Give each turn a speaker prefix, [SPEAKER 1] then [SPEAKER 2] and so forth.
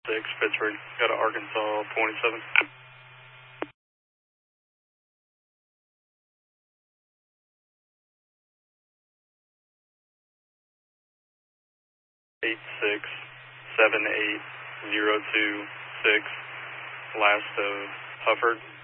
[SPEAKER 1] 6, Pittsburgh. Got an Arkansas 27. 86780226, last of Hufford.